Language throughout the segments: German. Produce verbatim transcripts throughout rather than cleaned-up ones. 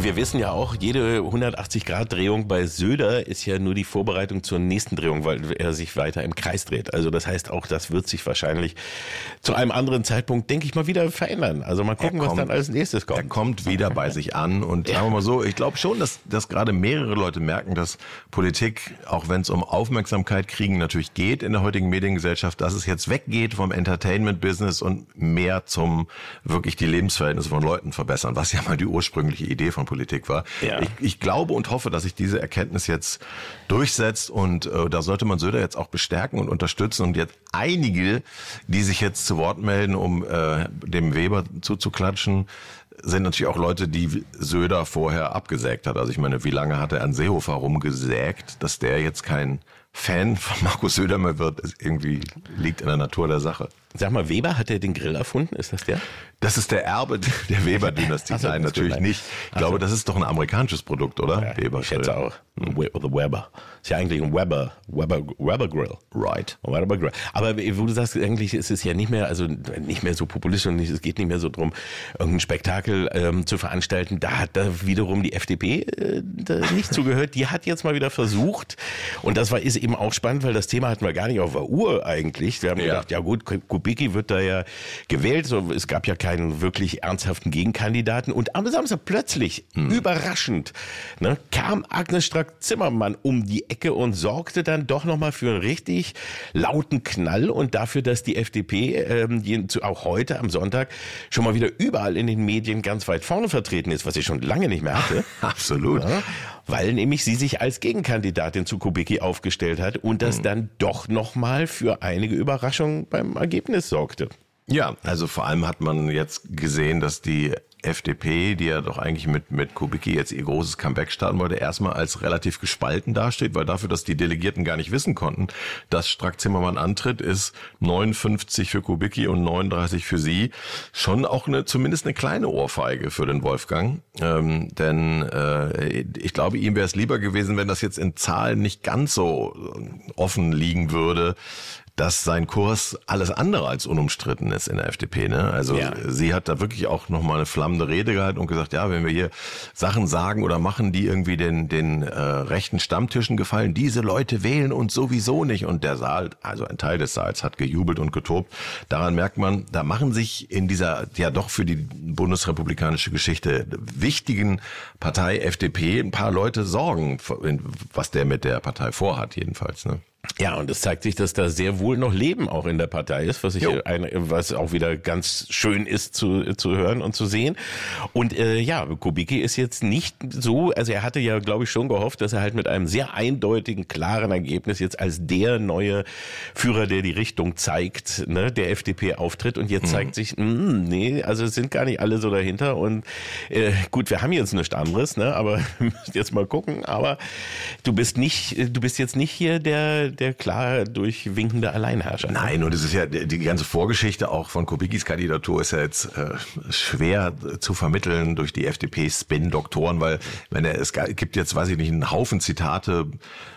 wir wissen ja auch, jede hundertachtzig-Grad-Drehung bei Söder ist ja nur die Vorbereitung zur nächsten Drehung, weil er sich weiter im Kreis dreht. Also das heißt auch, das wird sich wahrscheinlich zu einem anderen Zeitpunkt, denke ich mal, wieder verändern. Also mal gucken, kommt, was dann als nächstes kommt. Er kommt wieder bei sich an und sagen wir mal so, ich glaube schon, dass, dass gerade mehrere Leute merken, dass Politik, auch wenn es um Aufmerksamkeit kriegen natürlich geht in der heutigen Mediengesellschaft, dass es jetzt weggeht vom Entertainment-Business und mehr zum wirklich die Lebensverhältnisse von Leuten verbessern, was ja mal die ursprüngliche Idee von Politik war. Ja. Ich, ich glaube und hoffe, dass sich diese Erkenntnis jetzt durchsetzt und äh, da sollte man Söder jetzt auch bestärken und unterstützen und jetzt einige, die sich jetzt zu Wort melden, um äh, dem Weber zuzuklatschen, sind natürlich auch Leute, die Söder vorher abgesägt hat. Also ich meine, wie lange hat er an Seehofer rumgesägt, dass der jetzt kein Fan von Markus Söder mehr wird, ist irgendwie liegt in der Natur der Sache. Sag mal, Weber, hat er den Grill erfunden? Ist das der? Das ist der Erbe der Weber-Dynastie. So, Nein, natürlich nicht. Ich glaube, das ist doch ein amerikanisches Produkt, oder? Ja, Weber ich schätze auch. Hm. The Weber. Ist ja eigentlich ein Weber, Weber, Weber Grill. Right. Weber Grill. Aber wo du sagst, eigentlich ist es ja nicht mehr, also nicht mehr so populistisch und es geht nicht mehr so drum, irgendein Spektakel ähm, zu veranstalten. Da hat da wiederum die F D P äh, da nicht zugehört. Die hat jetzt mal wieder versucht. Und das war ist eben auch spannend, weil das Thema hatten wir gar nicht auf der Uhr eigentlich. Wir haben ja. gedacht, ja gut, Kubicki wird da ja gewählt. So, es gab ja keinen wirklich ernsthaften Gegenkandidaten. Und am Samstag plötzlich, hm. überraschend, ne, kam Agnes Strack-Zimmermann um die Ecke und sorgte dann doch nochmal für einen richtig lauten Knall und dafür, dass die F D P ähm, auch heute am Sonntag schon mal wieder überall in den Medien ganz weit vorne vertreten ist, was sie schon lange nicht mehr hatte. Absolut. Ja, weil nämlich sie sich als Gegenkandidatin zu Kubicki aufgestellt hat und das hm. dann doch nochmal für einige Überraschungen beim Ergebnis sorgte. Ja, also vor allem hat man jetzt gesehen, dass die F D P, die ja doch eigentlich mit mit Kubicki jetzt ihr großes Comeback starten wollte, erstmal als relativ gespalten dasteht, weil dafür, dass die Delegierten gar nicht wissen konnten, dass Strack-Zimmermann antritt, ist neunundfünfzig für Kubicki und neununddreißig für sie. Schon auch eine zumindest eine kleine Ohrfeige für den Wolfgang, ähm, denn äh, ich glaube, ihm wäre es lieber gewesen, wenn das jetzt in Zahlen nicht ganz so offen liegen würde, dass sein Kurs alles andere als unumstritten ist in der F D P. Ne? Also ja. sie hat da wirklich auch nochmal eine flammende Rede gehalten und gesagt, ja, wenn wir hier Sachen sagen oder machen, die irgendwie den den äh, rechten Stammtischen gefallen, diese Leute wählen uns sowieso nicht. Und der Saal, also ein Teil des Saals, hat gejubelt und getobt. Daran merkt man, da machen sich in dieser ja doch für die bundesrepublikanische Geschichte wichtigen Partei F D P ein paar Leute Sorgen, was der mit der Partei vorhat jedenfalls. Ne? Ja, und es zeigt sich, dass da sehr wohl noch Leben auch in der Partei ist, was ich ein, was auch wieder ganz schön ist zu zu hören und zu sehen. Und äh, ja, Kubicki ist jetzt nicht so, also er hatte ja, glaube ich, schon gehofft, dass er halt mit einem sehr eindeutigen, klaren Ergebnis jetzt als der neue Führer, der die Richtung zeigt, ne, der F D P auftritt. Und jetzt mhm. zeigt sich, mh, nee, also es sind gar nicht alle so dahinter. Und äh, gut, wir haben jetzt nichts anderes, ne, aber wir müssen jetzt mal gucken. Aber du bist nicht, du bist jetzt nicht hier der der klar durchwinkende Alleinherrscher. Nein, und es ist ja die ganze Vorgeschichte auch von Kubickis Kandidatur ist ja jetzt äh, schwer zu vermitteln durch die F D P-Spin-Doktoren, weil wenn er, es gibt jetzt, weiß ich nicht, einen Haufen Zitate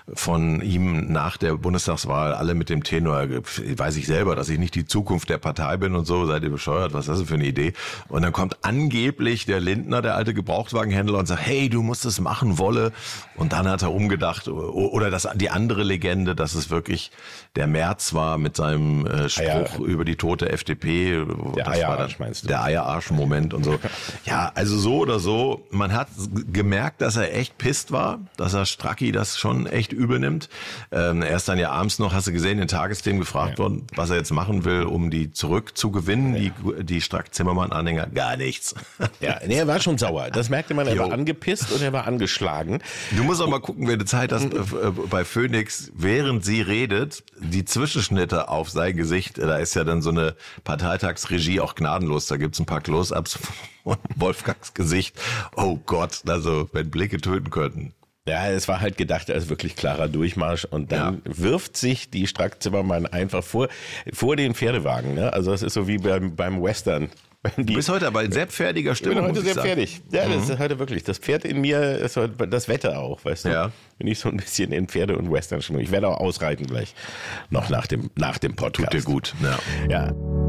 von ihm nach der Bundestagswahl, alle mit dem Tenor, weiß ich selber, dass ich nicht die Zukunft der Partei bin und so, seid ihr bescheuert, was ist das denn für eine Idee? Und dann kommt angeblich der Lindner, der alte Gebrauchtwagenhändler und sagt, hey, du musst es machen, Wolle. Und dann hat er umgedacht, oder das, die andere Legende, dass es wirklich der Merz war mit seinem äh, Spruch Eier. über die tote F D P. Der Eierarsch meinst du? Der Eierarsch-Moment und so. Ja, also so oder so, man hat gemerkt, dass er echt pisst war, dass er Stracki das schon echt übel nimmt. Ähm, er ist dann ja abends noch, hast du gesehen, in Tagesthemen gefragt ja. worden, was er jetzt machen will, um die zurückzugewinnen, ja. die, die Strack-Zimmermann-Anhänger. Gar nichts. Ja, nee, er war schon sauer. Das merkte man, er jo. war angepisst und er war angeschlagen. Du musst auch mal gucken, wenn du Zeit hast, äh, bei Phoenix, während sie redet, die Zwischenschnitte auf sein Gesicht, da ist ja dann so eine Parteitagsregie auch gnadenlos, da gibt's ein paar Close-Ups von Wolfgangs Gesicht. Oh Gott, also wenn Blicke töten könnten. Ja, es war halt gedacht als wirklich klarer Durchmarsch und dann ja. wirft sich die Strack-Zimmermann einfach vor, vor den Pferdewagen. Ne? Also das ist so wie beim, beim Western. Du bist heute aber in sehr pferdiger Stimmung. Ich bin heute sehr pferdig. Ja, mhm. das ist heute wirklich. Das Pferd in mir ist heute das Wetter auch, weißt du. Ja. Bin ich so ein bisschen in Pferde- und Western-Stimmung. Ich werde auch ausreiten gleich. Noch nach dem, nach dem Podcast. Tut dir gut. Ja. ja.